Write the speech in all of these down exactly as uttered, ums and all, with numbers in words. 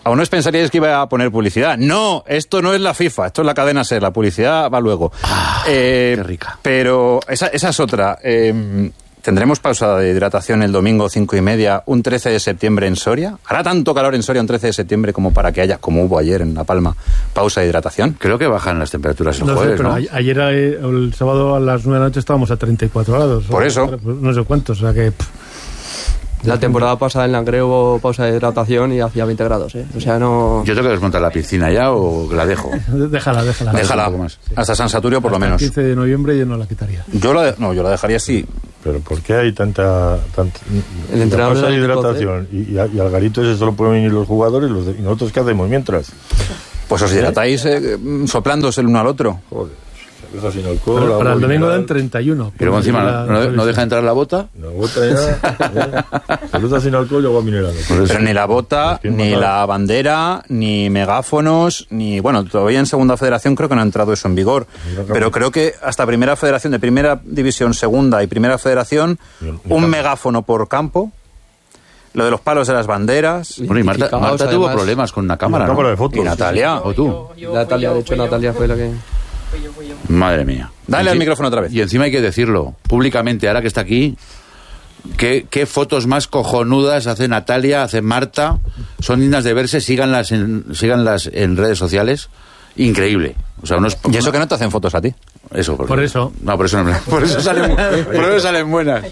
Aún os pensaríais que iba a poner publicidad. No, esto no es la FIFA, esto es la cadena SER, la publicidad va luego. Ah, eh, qué rica. Pero esa, esa es otra. Eh, ¿Tendremos pausa de hidratación el domingo cinco y media, un trece de septiembre en Soria? ¿Hará tanto calor en Soria un trece de septiembre como para que haya, como hubo ayer en La Palma, pausa de hidratación? Creo que bajan las temperaturas el no jueves, sé, pero ¿no? a- ayer, eh, el sábado a las nueve de la noche estábamos a treinta y cuatro grados. Por o- eso. No sé cuántos, o sea que... pff, La temporada pasada en Langreo hubo pausa de hidratación y hacía veinte grados, ¿eh? O sea, no... ¿Yo tengo que desmontar la piscina ya o la dejo? déjala, déjala. Déjala, un poco más. hasta San Saturio por lo Hasta menos. el quince de noviembre yo no la quitaría. Yo la, de- no, yo la dejaría así. Pero ¿por qué hay tanta... tanta El entrenador la pausa de del equipo, hidratación? Y, y, a- y al garito ese solo pueden venir los jugadores los de- y nosotros ¿qué hacemos mientras? Pues os hidratáis eh, soplándose el uno al otro. Joder, cerveza sin alcohol... Para, agua para el domingo mineral. dan treinta y uno. Pero encima La- no, no, no deja entrar la bota. Una bota ya... ¿eh? Cerveza sin alcohol y agua mineral. Pero ni la bota, Pues ni matar. la bandera, ni megáfonos, ni... Bueno, todavía en Segunda Federación creo que no ha entrado eso en vigor. Pero creo que hasta Primera Federación, de Primera División, Segunda y Primera Federación, un megáfono por campo, lo de los palos de las banderas... Bueno, y Marta, Identificados, Marta tuvo además. problemas con una Una cámara, cámara de ¿no? fotos. ¿Y Natalia? ¿O tú? Natalia, de hecho, Natalia fue la que... Madre mía. Dale Y al enci- micrófono otra vez. Y encima hay que decirlo públicamente, ahora que está aquí, ¿qué, qué fotos más cojonudas hace Natalia, hace Marta? Son dignas de verse, síganlas en, síganlas en redes sociales. Increíble. O sea, unos, Y eso que no te hacen fotos a ti. Eso, porque- Por eso. No, por eso no, por eso salen, bu- por eso salen buenas.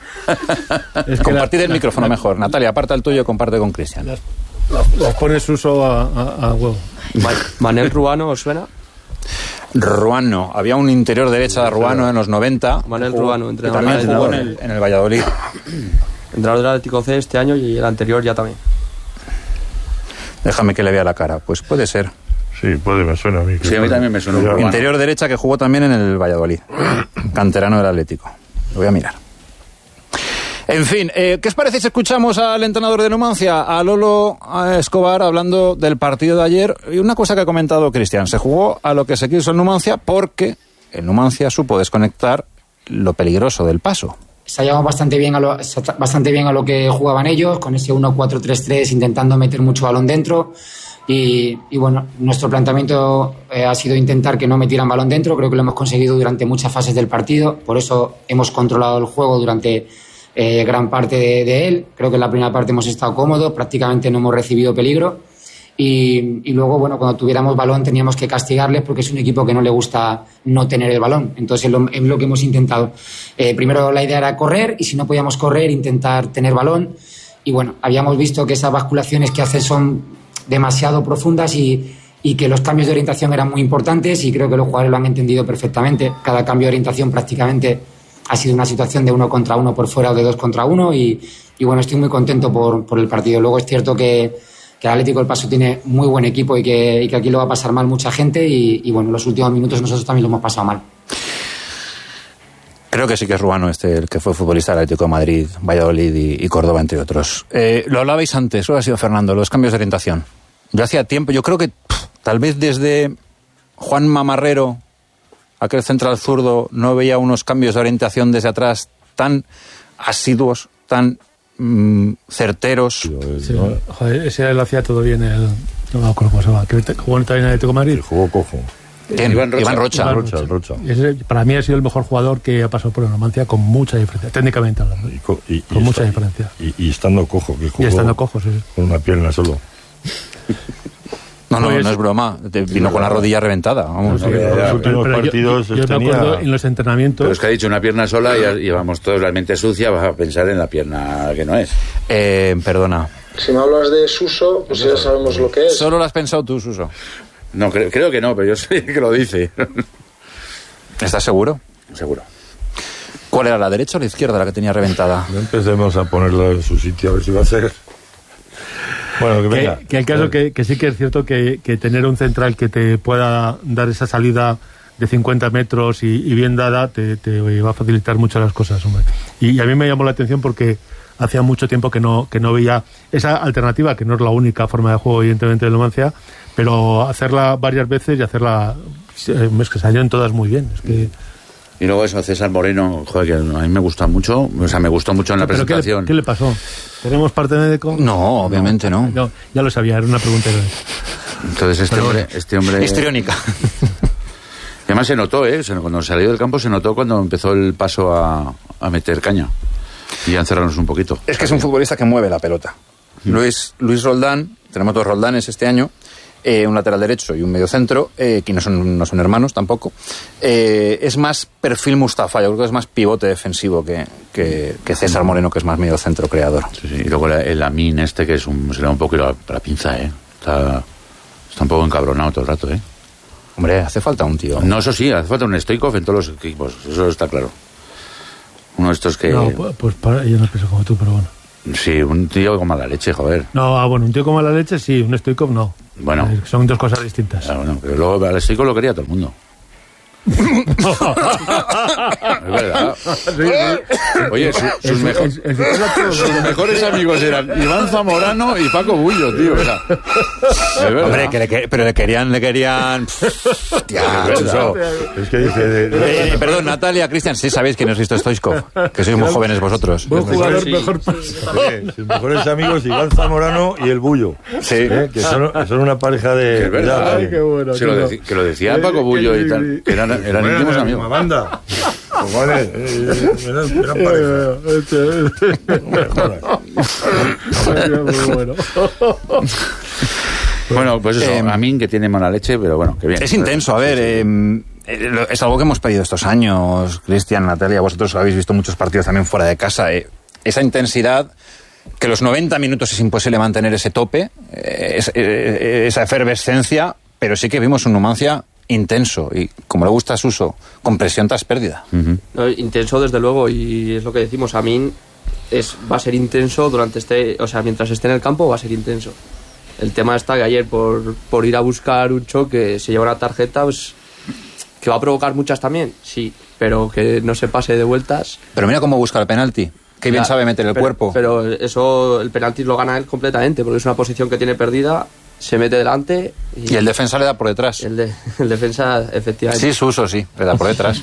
Es que Compartid la- el micrófono mejor. Natalia, aparta el tuyo y comparte con Cristian. las pones uso a, a, a huevo. Ma- Manel Ruano, ¿os suena? Ruano. Había un interior derecha de Ruano en los noventa. Manuel Jugó- Ruano, que entrenador también del jugó en Atlético. el, en el Valladolid. Entrenador del Atlético C este año y el anterior ya también. Déjame que le vea la cara. Pues puede ser. Sí, puede, me suena a mí. Sí, a mí también me suena un Pero- poco. Interior derecha que jugó también en el Valladolid. Canterano del Atlético. Lo voy a mirar. En fin, eh, ¿qué os parece si escuchamos al entrenador de Numancia, a Lolo a Escobar, hablando del partido de ayer? Y una cosa que ha comentado Cristian, se jugó a lo que se quiso en Numancia porque el Numancia supo desconectar lo peligroso del paso. Ensayamos bastante bien a lo, bastante bien a lo que jugaban ellos, con ese uno cuatro tres tres intentando meter mucho balón dentro. Y, y bueno, nuestro planteamiento eh, ha sido intentar que no metieran balón dentro. Creo que lo hemos conseguido durante muchas fases del partido. Por eso hemos controlado el juego durante eh, gran parte de, de él. Creo que en la primera parte hemos estado cómodos, prácticamente no hemos recibido peligro. Y, y luego, bueno, cuando tuviéramos balón teníamos que castigarles porque es un equipo que no le gusta no tener el balón. Entonces es lo, es lo que hemos intentado. Eh, primero la idea era correr y si no podíamos correr, intentar tener balón. Y bueno, habíamos visto que esas basculaciones que hacen son demasiado profundas y, y que los cambios de orientación eran muy importantes y creo que los jugadores lo han entendido perfectamente. Cada cambio de orientación prácticamente ha sido una situación de uno contra uno por fuera o de dos contra uno y, y bueno, estoy muy contento por, por el partido. Luego es cierto que, que el Atlético del Paso tiene muy buen equipo y que, y que aquí lo va a pasar mal mucha gente y, y bueno, en los últimos minutos nosotros también lo hemos pasado mal. Creo que sí que es Ruano este, el que fue futbolista del Atlético de Madrid, Valladolid y, y Córdoba, entre otros. Eh, lo hablabais antes, lo ha sido Fernando, los cambios de orientación. Yo hacía tiempo, yo creo que pff, tal vez desde Juan Mamarrero, aquel central zurdo, no veía unos cambios de orientación desde atrás tan asiduos, tan mm, certeros. Sí, joder, ese lo hacía todo bien. El, no me acuerdo cómo se llama. Que jugó también en el Atlético de Madrid. Que jugó cojo. ¿Quién? Iván Rocha. Iván Rocha. Iván Rocha, Rocha. Ese, para mí ha sido el mejor jugador que ha pasado por el Numancia con mucha diferencia, técnicamente hablando. Y, co- y- y Con mucha está- diferencia. Y, y estando cojo, que jugó Y estando cojos, sí. con una pierna solo. No, no, Pues- no es broma. Te vino con la rodilla reventada. Vamos. Sí, en los ya, últimos Pero yo- partidos yo, yo me tenía... acuerdo en los entrenamientos. Pero es que ha dicho una pierna sola y llevamos todos la mente sucia, vas a pensar en la pierna que no es. Eh, perdona. Si me hablas de Suso, pues ya sabemos lo que es. Solo lo has pensado tú, Suso. No, creo, creo que no, pero yo sé que lo dice. ¿Estás seguro? Seguro. ¿Cuál era, la derecha o la izquierda la que tenía reventada? No empecemos a ponerlo en su sitio, a ver si va a ser... Bueno, que venga. Que, que el caso que, que sí que es cierto que, que tener un central que te pueda dar esa salida de cincuenta metros y, y bien dada te, te va a facilitar mucho las cosas, hombre. Y, y a mí me llamó la atención porque hacía mucho tiempo que no que no veía esa alternativa, que no es la única forma de juego evidentemente de Numancia, pero hacerla varias veces y hacerla eh, es que salieron todas muy bien. Es que, Y luego eso, César Moreno, joder, que a mí me gusta mucho, o sea, me gustó mucho en la ¿pero qué le, presentación. qué le pasó? ¿Tenemos parte médico? No, obviamente no. No, ya lo sabía, era una pregunta. Entonces este Pero hombre... bueno. Este hombre Histriónica. Y además se notó, ¿eh? Cuando salió del campo se notó cuando empezó el paso a, a meter caña. Y a encerrarnos un poquito. Es que es un futbolista que mueve la pelota. Mm. Luis, Luis Roldán, tenemos dos Roldanes este año, eh, un lateral derecho y un mediocentro, eh, que no son, no son hermanos tampoco. Eh, es más perfil Mustafa, yo creo que es más pivote defensivo que, que, que César Moreno, que es más mediocentro creador. Sí, sí. Y luego el, el Amin este, que es un, se le da un poco la, la pinza, ¿eh? Está, está un poco encabronado todo el rato, ¿eh? Hombre, hace falta un tío. No, eso sí, hace falta un Stoichkov en todos los equipos, eso está claro. Uno de estos que... No, pues para, yo no pienso como tú, pero bueno. Sí, un tío con mala leche, joder. No, ah, bueno, un tío con mala leche sí, un Stoichkov no. Bueno. Eh, son dos cosas distintas. Ah, bueno, pero luego al Stoichkov lo quería todo el mundo. Es verdad. Oye, su, sus, El- mejor- el- el- el- sus mejores amigos eran Iván Zamorano y Paco Bullo, tío. O sea, es verdad. Hombre, que le, que- pero le querían, le querían... Hostia, Es verdad. Suso. Es que dice... de- de- Eh, perdón, Natalia, Cristian, sí sabéis quién es Risto Stoichkov, que sois muy jóvenes vosotros. Buen jugador, Sí. mejor Oye, sus mejores amigos, Iván Zamorano y el Bullo. Sí. ¿Eh? Que son, son una pareja de... Es verdad. cuidado, Ay, ¿eh? qué bueno. Se lo qué deci- que lo decía Paco Bullo y tal, que eran, eran Bueno, íntimos era la amigos. misma banda. Pues vale, eh, eran, eran pareja. No me jodas. Muy bueno. Bueno, pues eso, Eh, Amin que tiene mala leche, pero bueno, que bien. Es intenso, a ver, eh, eh, lo- es algo que hemos pedido estos años, Cristian, Natalia, vosotros habéis visto muchos partidos también fuera de casa, eh, esa intensidad, que los noventa minutos es imposible mantener ese tope, eh, es- eh, esa efervescencia, pero sí que vimos un Numancia intenso y, como le gusta a Suso, con presión tras pérdida. Ujú. No, intenso desde luego, y es lo que decimos, Amin es, va a ser intenso durante este, o sea, mientras esté en el campo va a ser intenso. El tema está que ayer por, por ir a buscar un choque se lleva una tarjeta, pues, que va a provocar muchas también, sí, pero que no se pase de vueltas. Pero mira cómo busca el penalti, qué bien Ya, sabe meter el pero- cuerpo. Pero eso, el penalti lo gana él completamente, porque es una posición que tiene perdida, se mete delante y, Y el defensa le da por detrás. el, de- el defensa, efectivamente. Sí, Suso, sí, le da por detrás.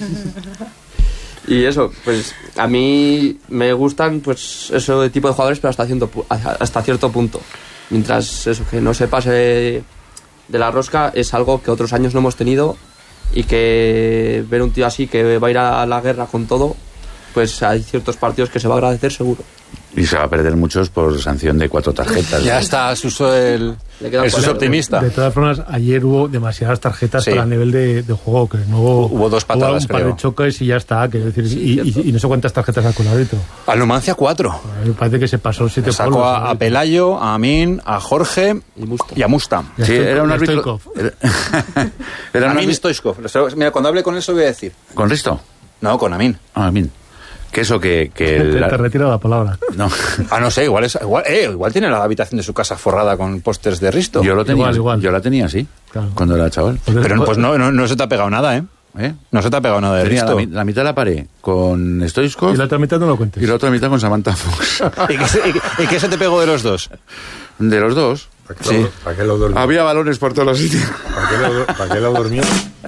Y eso, pues a mí me gustan pues ese tipo de jugadores, pero hasta cierto, pu- hasta cierto punto. Mientras eso, que no se pase de la rosca, es algo que otros años no hemos tenido, y que ver un tío así que va a ir a la guerra con todo, pues hay ciertos partidos que se va a agradecer seguro. Y se va a perder muchos por sanción de cuatro tarjetas. Ya está Suso el, Le quedan el Suso cuatro. optimista. De todas formas, ayer hubo demasiadas tarjetas Sí. para el nivel de, de juego, que no hubo, Hubo dos patadas, un par creo. de choques y ya está, quiero decir, Sí, y, cierto. y- y no sé cuántas tarjetas sacó el árbitro. Al Numancia cuatro. A mí me parece que se pasó el sitio Sacó a, a Pelayo, a Amin, a Jorge Y Musta. y a Musta. Sí, era un árbitro. Era, era un Amin árbitro. Stoichkov. Mira, cuando hable con él, se lo voy a decir. ¿Con Risto? No, con Amin. Ah, Amin. Que eso que, que Te, el, te retiro la palabra. no. Ah, no sé, igual es, igual, eh, igual tiene la habitación de su casa forrada con pósters de Risto. Yo lo tenía, Igual, igual. yo la tenía así, Claro. cuando era chaval. Pero pues no, no, no se te ha pegado nada, ¿eh? ¿Eh? No se te ha pegado nada de Tenía la, Risto. mi- la mitad de la pared con Stoichkov Y la otra mitad no lo cuentes. y la otra mitad con Samantha Fox. ¿Y qué, se, y qué- y qué se te pegó de los dos? De los dos. ¿Para qué, lo, ¿para qué lo durmió? Había balones por todos los sitios. ¿Para qué lo, para qué lo durmió?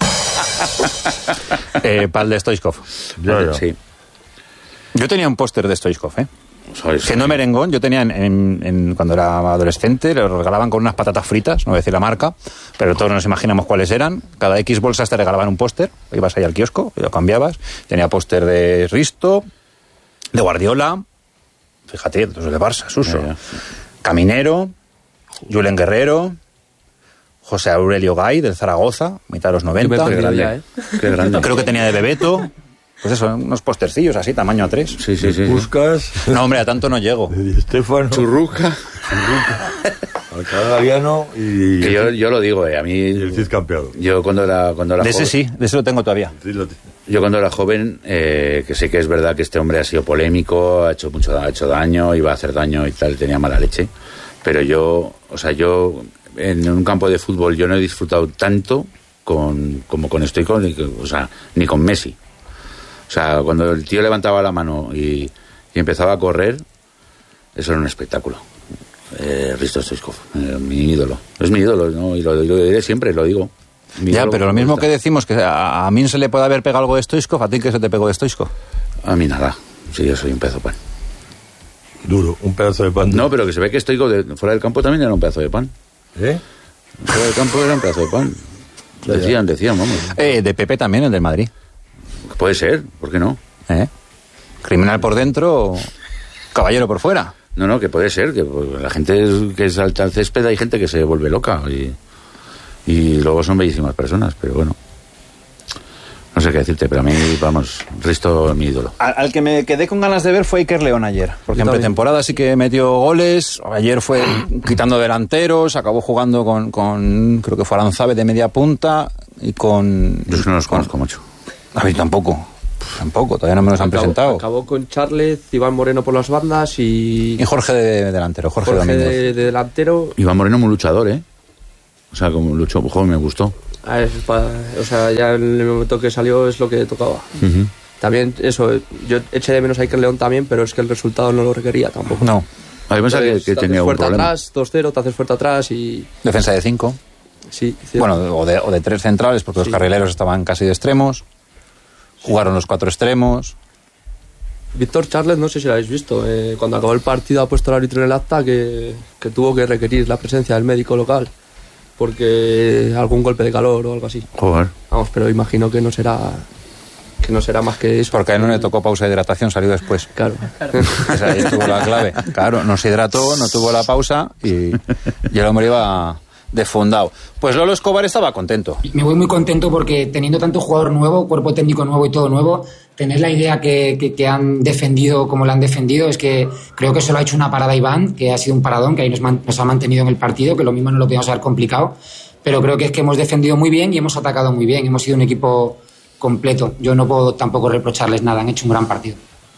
Eh, para el de Stoichkov. Ya, ya. Sí. Yo tenía un póster de Stoichkov, ¿eh? Soy- Siendo merengón, yo tenía en, en- en- cuando era adolescente, lo regalaban con unas patatas fritas, no voy a decir la marca, pero todos nos imaginamos cuáles eran. Cada X bolsas te regalaban un póster, ibas ahí al kiosco y lo cambiabas. Tenía póster de Risto, de Guardiola, fíjate, entonces de Barça, Suso, Ya, ya. Caminero, Julen Guerrero, José Aurelio Gay del Zaragoza, mitad de los Yo me noventa. he Qué perdido grande. ya, ¿eh? Qué grande. Creo que tenía de Bebeto, pues eso, unos postercillos así, tamaño A tres. Sí, sí, sí. sí. Buscas No, hombre, a tanto no llego. de Di Stéfano, Churruca. Alcalá Galiano y, Que yo, yo lo digo, eh, a mí. y el Cid Campeado. Yo cuando era, cuando era De ese joven, sí, de ese lo tengo todavía. Sí, lo tiene. yo cuando era joven, eh, que sé que es verdad que este hombre ha sido polémico, ha hecho mucho, ha hecho daño, iba a hacer daño y tal, tenía mala leche. Pero yo, o sea, yo en un campo de fútbol yo no he disfrutado tanto con, como con Stoichkov, ni, o sea, ni con Messi. O sea, cuando el tío levantaba la mano y, y empezaba a correr, eso era un espectáculo. Eh, Risto Stoichkov, eh, mi ídolo. Es mi ídolo, ¿no? Y lo, lo diré siempre, lo digo. Mi Ya, ídolo pero lo me mismo gusta. que decimos que a, a mí se le puede haber pegado algo de Stoichkov, a ti que se te pegó de Stoichkov. A mí nada. Sí, yo soy un pezo pan. Duro, un pedazo de pan duro. No, pero que se ve que estoy de, fuera del campo también era un pedazo de pan. ¿Eh? Fuera del campo era un pedazo de pan. Decían, decían, vamos. Eh, de Pepe también, el del Madrid. Puede ser, ¿por qué no? ¿Eh? Criminal por dentro, caballero por fuera. No, no, que puede ser, que pues, la gente que salta al césped hay gente que se vuelve loca y, y luego son bellísimas personas, pero bueno. No sé qué decirte, pero a mí, vamos, Risto es mi ídolo. Al, al que me quedé con ganas de ver fue Iker León ayer, porque en pretemporada sí que metió goles, ayer fue quitando delanteros, acabó jugando con, con creo que fue Aranzabe de media punta y con... Yo es que no los conozco mucho. A mí tampoco, tampoco, todavía no me los han acabó, presentado. Acabó con Charles, Iván Moreno por las bandas y... Y Jorge de delantero, Jorge, Jorge Domínguez. de, de delantero. Iván Moreno muy luchador, ¿eh? O sea, como luchó, joven, me gustó. Ah, es pa- o sea, ya en el momento que salió es lo que tocaba. Uh-huh. También, eso, yo eché de menos a Iker León también, pero es que el resultado no lo requería tampoco. No, A mí me pensaba que, Entonces, que te tenía haces un fuerte problema. atrás, dos cero, te haces fuerte atrás y... defensa de cinco. Sí, cierto. Bueno, o de, o de tres centrales, porque Sí. los carrileros estaban casi de extremos. Jugaron los cuatro extremos. Víctor Charles, no sé si lo habéis visto, eh, cuando acabó el partido ha puesto el árbitro en el acta que, que tuvo que requerir la presencia del médico local porque algún golpe de calor o algo así. Joder. Vamos, pero imagino que no será que no será más que eso. Porque a él no le tocó pausa de hidratación, salió después. Claro. Esa ahí estuvo la clave. Claro, no se hidrató, no tuvo la pausa y, y el hombre iba desfondado. Pues Lolo Escobar estaba contento. Me voy muy contento porque teniendo tanto jugador nuevo, cuerpo técnico nuevo y todo nuevo, tener la idea que, que, que han defendido como la han defendido, es que creo que solo ha hecho una parada Iván, que ha sido un paradón, que ahí nos, man, nos ha mantenido en el partido, que lo mismo no lo podíamos haber complicado, pero creo que es que hemos defendido muy bien y hemos atacado muy bien, hemos sido un equipo completo. Yo no puedo tampoco reprocharles nada, han hecho un gran partido.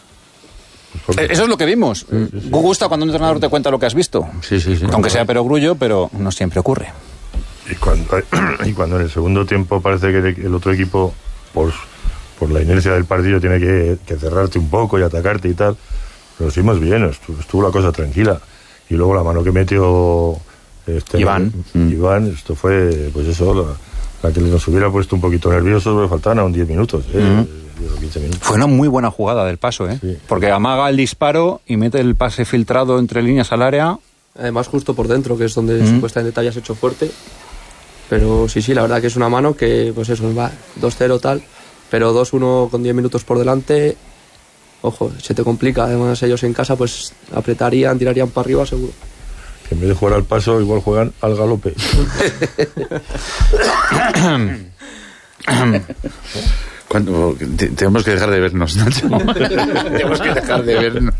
Eh, Eso es lo que vimos. Gusta cuando un entrenador te cuenta lo que has visto. Sí, sí, sí. Aunque sea perogrullo, pero no siempre ocurre. Y cuando, y cuando en el segundo tiempo parece que el otro equipo, por, por la inercia del partido, tiene que, que cerrarte un poco y atacarte y tal, lo hicimos bien, estuvo, estuvo la cosa tranquila. Y luego la mano que metió este, Iván. Iván, esto fue, pues eso, la, la que nos hubiera puesto un poquito nerviosos, porque faltaban aún diez minutos, ¿eh? Uh-huh. diez o quince minutos. Fue una muy buena jugada del paso, ¿eh? Sí. Porque amaga el disparo y mete el pase filtrado entre líneas al área. Además justo por dentro, que es donde Mm. supuestamente te hayas hecho fuerte. Pero sí, sí, la verdad que es una mano que, pues eso, va dos cero tal, pero dos uno con diez minutos por delante, ojo, se te complica. Además ellos en casa pues apretarían, tirarían para arriba seguro. Que en vez de jugar al paso, igual juegan al galope. Cuando, te- tenemos que dejar de vernos, Nacho. Tenemos que dejar de vernos.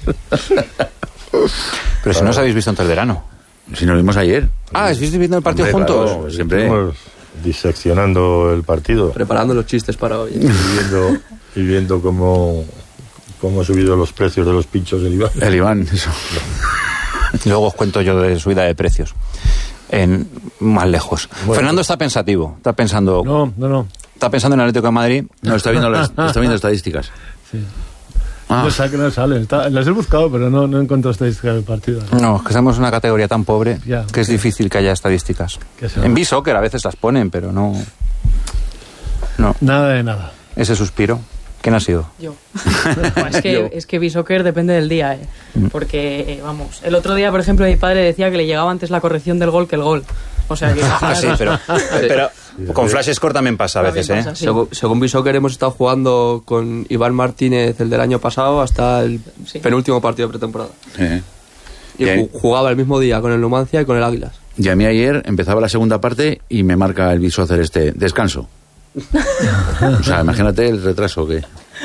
Pero si no os habéis visto antes del verano. Si nos vimos ayer. Ah, ¿estáis viendo el partido Hombre, juntos? claro, siempre. Estuvimos diseccionando el partido Preparando los chistes para hoy. y viendo, y viendo cómo, cómo ha subido los precios de los pinchos del Iván. El Iván, eso. Luego os cuento yo de subida de precios. En, más lejos. Bueno. Fernando está pensativo. Está pensando, No, no, no. está pensando en el Atlético de Madrid. No, está viendo, las, está viendo estadísticas. Sí. Ah, No sé que no salen. Está- las he buscado, pero no, no encuentro estadísticas del partido. No, es que estamos en una categoría tan pobre Ya. que es difícil que haya estadísticas. Que sea. En B-Soccer a veces las ponen, pero no. No. Nada de nada. Ese suspiro. ¿Quién ha sido? Yo. No, es que, es que B-Soccer depende del día, ¿eh? Porque, eh, vamos, el otro día, por ejemplo, mi padre decía que le llegaba antes la corrección del gol que el gol. O sea que... Ah, sí, pero, pero con Flash Score también pasa a También veces, pasa, ¿eh? sí. Según, según B-Soccer hemos estado jugando con Iván Martínez el del año pasado hasta el Sí. penúltimo partido de pretemporada. eh. Y Y ahí- ju- jugaba el mismo día con el Numancia y con el Águilas. Y a mí ayer empezaba la segunda parte y me marca el viso hacer este descanso. O sea, imagínate el retraso que...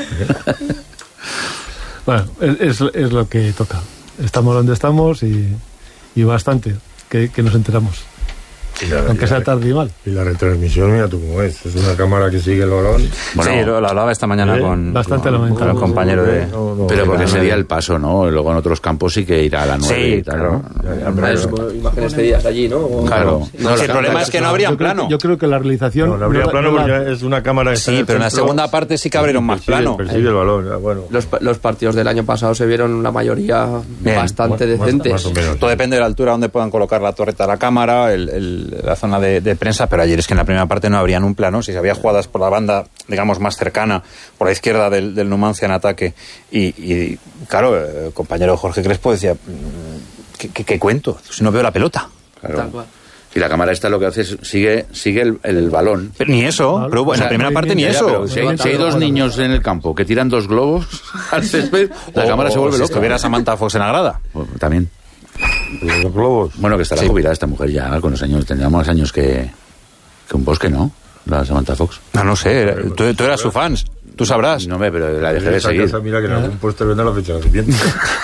Bueno, es, es, es lo que toca. Estamos donde estamos y, y bastante que, que nos enteramos. Y la, Aunque y sea la- tarde igual. y la retransmisión, mira tú cómo es. Es una cámara que sigue el balón. Bueno, sí, lo, lo hablaba esta mañana ¿eh? con, Bastante con, lamentable. con el compañero de... No, no, pero porque no, sería no. el paso, ¿no? Luego en otros campos sí que irá a la nueve Sí, y tal, claro. ¿no? Ya, ya, pero- Es como imágenes cedidas allí, ¿no? O- Claro. No, No, si el la- problema la- es que no habrían yo creo plano. que- yo creo que la realización... No, no habría no la- plano no la- porque es una cámara que está en Sí, el pero en la centro segunda parte sí que abrieron y más persigue- plano. Persigue el balón, ya, bueno. Los, pa- los partidos del año pasado se vieron la mayoría Bien. bastante Más- más- decentes. más o menos. Todo depende de la altura donde puedan colocar la torreta de la cámara, el, el, el, la zona de, de prensa, pero ayer es que en la primera parte no habrían un plano. Si se había jugadas por la banda, digamos, más cercana, por la izquierda del, del Numancia en ataque, y, y claro, el compañero Jorge Crespo decía, ¿qué, qué, qué cuento? Si no veo la pelota. Claro. Y la cámara esta lo que hace es sigue sigue el, el balón. Pero ni eso, Vale. pero en O sea, la primera parte ni Ya, eso. pero si, hay, si hay dos niños en el campo que tiran dos globos al césped, la O- cámara se o vuelve si loca. estuviera Samantha Fox en la grada. Bueno, también. Los globos. Bueno, que estará Sí. jubilada esta mujer ya, con los años, tendría más años que, que un bosque, ¿no? La Samantha Fox. No, no sé, era- tú, tú eras su fans, tú sabrás. No me, pero la dejé de Esa seguir. casa, mira que en algún póster vende la fecha de nacimiento.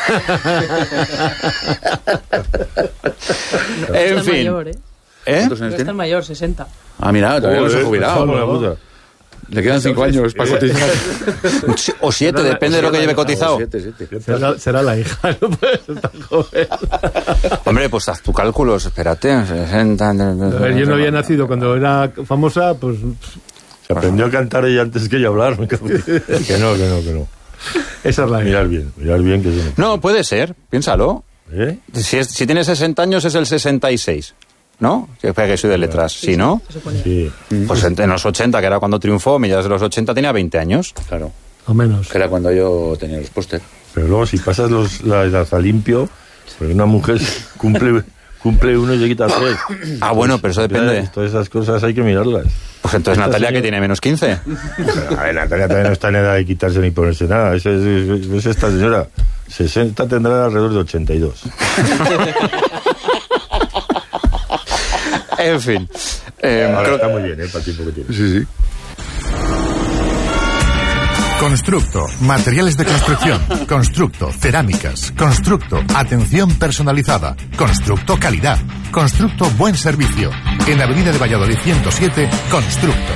En Está fin. mayor, ¿eh? ¿Eh? ¿Cuántos No años está tiene? mayor, sesenta. Ah, mira, todavía no se ha Joder, jubilado. solo la puta. Le quedan cinco años para cotizar. O siete, depende de lo que lleve cotizado. Siete, siete. Será, será la hija, no puede ser tan joven. Hombre, pues haz tus cálculos, espérate. sesenta. A ver, yo no había nacido cuando era famosa, pues... Se aprendió a cantar ella antes que ella a hablar. Que no, que no, que no. Esa es la hija. Mirar bien, mirar bien que yo no. No, puede ser, piénsalo. ¿Eh? Si, es, si tiene sesenta años es el sesenta y seis, ¿no? Que espera que soy de letras. Si no, Se suponía. Sí. pues en, en los ochenta, que era cuando triunfó, Millas de los ochenta tenía veinte años. Claro. O menos. Que era cuando yo tenía los póster. Pero luego si pasas los, la edad a limpio, porque una mujer cumple, cumple uno y se quita tres. Ah, bueno, pero eso depende. Todas esas cosas hay que mirarlas. Pues entonces Esta Natalia, que señora- tiene menos quince. Pero, a ver, Natalia también no está en edad de quitarse ni ponerse nada. Es, es, es- es esta señora. sesenta tendrá alrededor de ochenta y dos. En fin. Eh, Ahora creo- está muy bien, ¿eh? Para el tiempo que tiene. Sí, sí. Constructo, materiales de construcción. Constructo, cerámicas. Constructo, atención personalizada. Constructo, calidad. Constructo, buen servicio. En la avenida de Valladolid ciento siete, Constructo.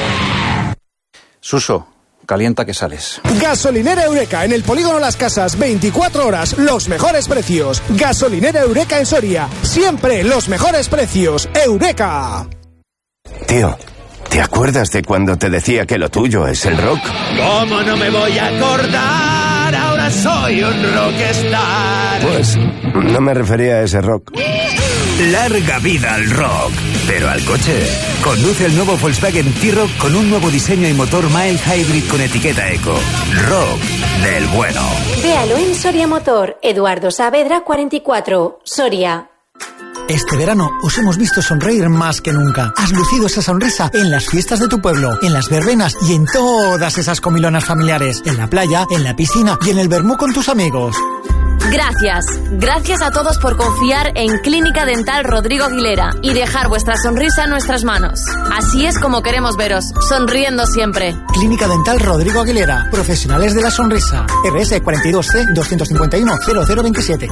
Suso, calienta que sales. Gasolinera Eureka en el Polígono Las Casas, veinticuatro horas, los mejores precios. Gasolinera Eureka en Soria, siempre los mejores precios. Eureka. Tío, ¿te acuerdas de cuando te decía que lo tuyo es el rock? ¿Cómo no me voy a acordar? Ahora soy un rockstar. Pues no me refería a ese rock. Larga vida al rock, pero al coche. Conduce el nuevo Volkswagen T-Roc con un nuevo diseño y motor mild hybrid con etiqueta eco. Rock del bueno. Véalo en Soria Motor, Eduardo Saavedra cuarenta y cuatro, Soria. Este verano os hemos visto sonreír más que nunca. Has lucido esa sonrisa en las fiestas de tu pueblo, en las verbenas y en todas esas comilonas familiares, en la playa, en la piscina y en el vermú con tus amigos. Gracias. Gracias a todos por confiar en Clínica Dental Rodrigo Aguilera y dejar vuestra sonrisa en nuestras manos. Así es como queremos veros, sonriendo siempre. Clínica Dental Rodrigo Aguilera, profesionales de la sonrisa. R S cuarenta y dos C doscientos cincuenta y uno cero cero veintisiete.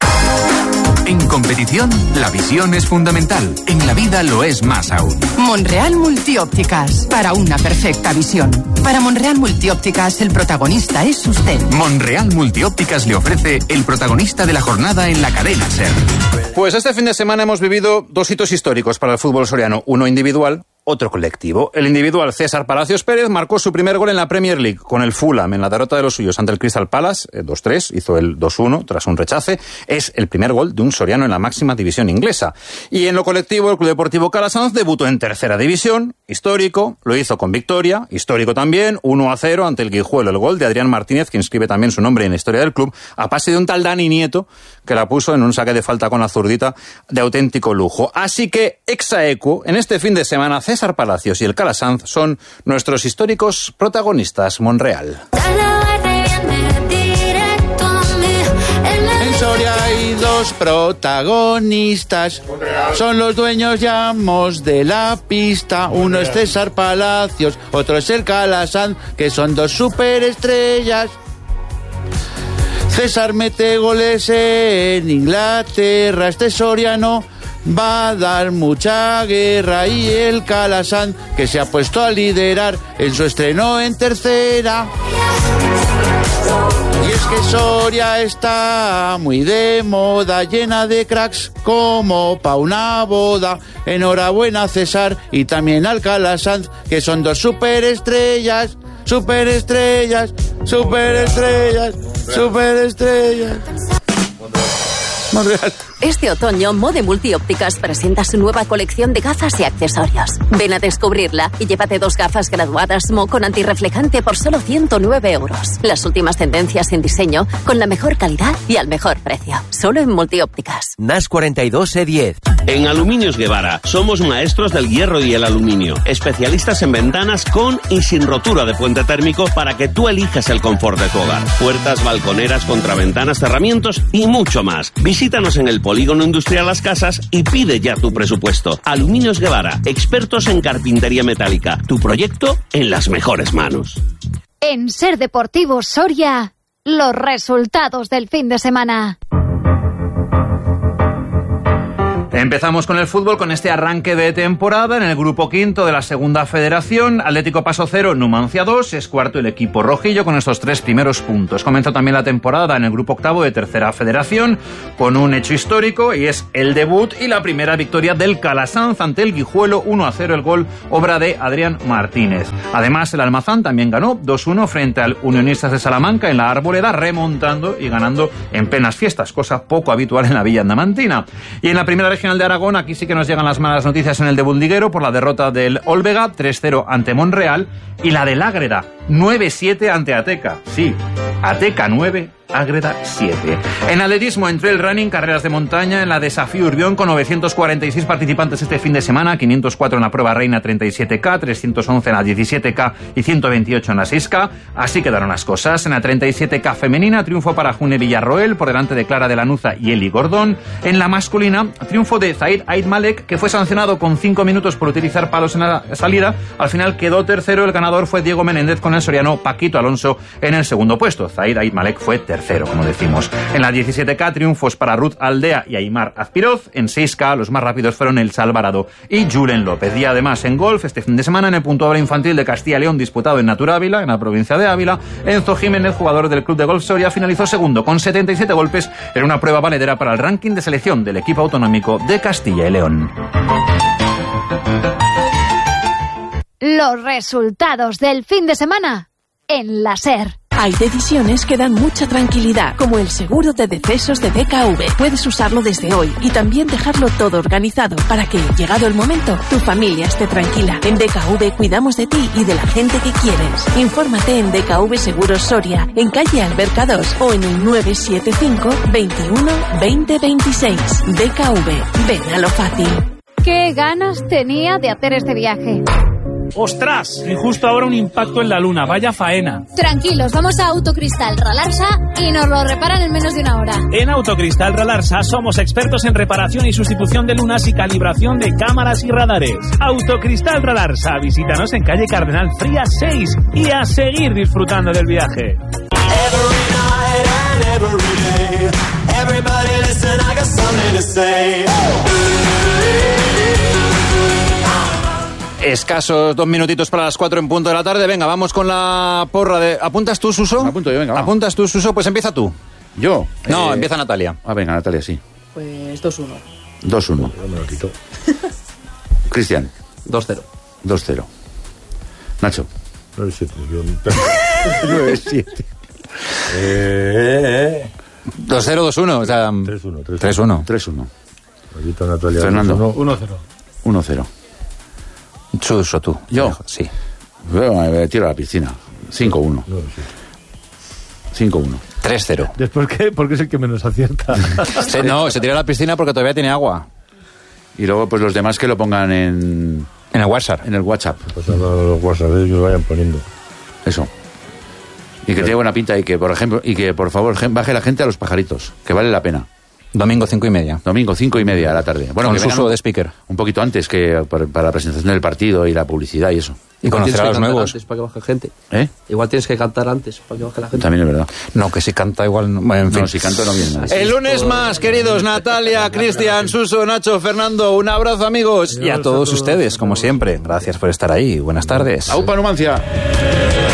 En competición, la visión es fundamental. En la vida lo es más aún. Monreal Multiópticas, para una perfecta visión. Para Monreal Multiópticas, el protagonista es usted. Monreal Multiópticas le ofrece el protagonista de la jornada en la cadena SER. Pues este fin de semana hemos vivido dos hitos históricos para el fútbol soriano. Uno individual, otro colectivo. El individual, César Palacios Pérez, marcó su primer gol en la Premier League con el Fulham en la derrota de los suyos ante el Crystal Palace, eh, dos tres, hizo el dos uno tras un rechace. Es el primer gol de un soriano en la máxima división inglesa. Y en lo colectivo, el Club Deportivo Calasanz debutó en tercera división, histórico, lo hizo con victoria, histórico también, uno a cero ante el Guijuelo. El gol de Adrián Martínez, que inscribe también su nombre en la historia del club, a pase de un tal Dani Nieto, que la puso en un saque de falta con la zurdita de auténtico lujo. Así que, ex aequo, en este fin de semana, César Palacios y el Calasanz son nuestros históricos protagonistas. Monreal. En Soria hay dos protagonistas. Son los dueños ya amos de la pista. Uno es César Palacios, otro es el Calasanz, que son dos superestrellas. César mete goles en Inglaterra, este soriano va a dar mucha guerra, y el Calasanz, que se ha puesto a liderar en su estreno en tercera. Y es que Soria está muy de moda, llena de cracks como pa' una boda. Enhorabuena a César y también al Calasanz, que son dos superestrellas, superestrellas, superestrellas, superestrellas. Monreal. Este otoño, Mode Multiópticas presenta su nueva colección de gafas y accesorios. Ven a descubrirla y llévate dos gafas graduadas M O con antirreflejante por solo ciento nueve euros. Las últimas tendencias en diseño, con la mejor calidad y al mejor precio. Solo en Multiópticas. N A S cuarenta y dos E diez. En Aluminios Guevara somos maestros del hierro y el aluminio. Especialistas en ventanas con y sin rotura de puente térmico para que tú elijas el confort de tu hogar. Puertas, balconeras, contraventanas, cerramientos y mucho más. Visítanos en el Polígono Industrial Las Casas y pide ya tu presupuesto. Aluminios Guevara, expertos en carpintería metálica. Tu proyecto en las mejores manos. En Ser Deportivo Soria, los resultados del fin de semana. Empezamos con el fútbol, con este arranque de temporada en el grupo quinto de la segunda federación. Atlético Paso cero, Numancia dos, es cuarto el equipo rojillo con estos tres primeros puntos. Comenzó también la temporada en el grupo octavo de tercera federación con un hecho histórico y es el debut y la primera victoria del Calasanz ante el Guijuelo, uno a cero el gol, obra de Adrián Martínez. Además el Almazán también ganó dos uno frente al Unionistas de Salamanca en la Arboleda, remontando y ganando en plenas fiestas, cosa poco habitual en la Villa Andamantina. Y en la primera regional de Aragón, aquí sí que nos llegan las malas noticias en el debut liguero por la derrota del Olvega, tres cero ante Monreal, y la del Ágreda, nueve siete ante Ateca. Sí, Ateca nueve, Ágreda siete. En atletismo, entre el running, carreras de montaña en la Desafío Urbión con novecientos cuarenta y seis participantes este fin de semana, quinientos cuatro en la prueba reina treinta y siete K, trescientos once en la diecisiete K y ciento veintiocho en la seis K. Así quedaron las cosas. En la treinta y siete K femenina, triunfo para June Villarroel por delante de Clara de Lanuza y Eli Gordón. En la masculina, triunfo de Zaid Aid Malek, que fue sancionado con cinco minutos por utilizar palos en la salida. Al final quedó tercero, el ganador fue Diego Menéndez con el soriano Paquito Alonso en el segundo puesto. Zaid Aid Malek fue tercero, como decimos. En la diecisiete K, triunfos para Ruth Aldea y Aymar Azpiroz. En seis K, los más rápidos fueron el Salvarado y Julen López. Y además, en golf, este fin de semana, en el puntuable infantil de Castilla y León, disputado en Naturávila, en la provincia de Ávila, Enzo Jiménez, jugador del Club de Golf Soria, finalizó segundo con setenta y siete golpes en una prueba valedera para el ranking de selección del equipo autonómico de Castilla y León. Los resultados del fin de semana en la SER. Hay decisiones que dan mucha tranquilidad, como el seguro de decesos de D K V. Puedes usarlo desde hoy y también dejarlo todo organizado para que, llegado el momento, tu familia esté tranquila. En D K V cuidamos de ti y de la gente que quieres. Infórmate en D K V Seguros Soria, en calle Alberca dos o en el nueve siete cinco, veintiuno, veinte, veintiséis. D K V, ven a lo fácil. ¿Qué ganas tenía de hacer este viaje? ¡Ostras! Y justo ahora un impacto en la luna, vaya faena. Tranquilos, vamos a Autocristal Ralarsa y nos lo reparan en menos de una hora. En Autocristal Ralarsa somos expertos en reparación y sustitución de lunas y calibración de cámaras y radares. Autocristal Ralarsa, visítanos en calle Cardenal Frías seis y a seguir disfrutando del viaje. Escasos dos minutitos para las cuatro en punto de la tarde. Venga, vamos con la porra de... ¿Apuntas tú, Suso? Apunto yo, venga, va. ¿Apuntas tú, Suso? Pues empieza tú. ¿Yo? No, eh... empieza Natalia. Ah, venga, Natalia, sí. Pues dos uno. dos uno. Yo me lo quito. Cristian. dos cero. dos cero. Nacho. nueve siete. nueve siete. Eh, dos cero, dos uno. O sea, tres uno. tres uno. tres uno. Natalia. Fernando. uno cero. uno cero. Suso, tú. ¿Yo? Sí. Me tiro a la piscina. cinco uno. cinco uno. tres cero. ¿Después qué? Porque es el que menos acierta. Se, no, se tira a la piscina porque todavía tiene agua. Y luego, pues los demás que lo pongan en... En el WhatsApp. En el WhatsApp. Pues a los WhatsApp que lo vayan poniendo. Eso. Y que tenga buena pinta y que, por ejemplo, y que, por favor, baje la gente a los pajaritos, que vale la pena. Domingo cinco y media. Domingo cinco y media de la tarde. Bueno, con que Suso de speaker. Un poquito antes que para, para la presentación del partido y la publicidad y eso. Y conocer a los nuevos. Antes para que baje gente. ¿Eh? Igual tienes que cantar antes para que baje la gente. También es verdad. No, que si canta igual... No, bueno, en fin. No, si canto no viene nada. El lunes más, queridos Natalia, Cristian, Suso, Nacho, Fernando. Un abrazo, amigos. Y a todos ustedes, como siempre. Gracias por estar ahí. Buenas tardes. Aupa Numancia.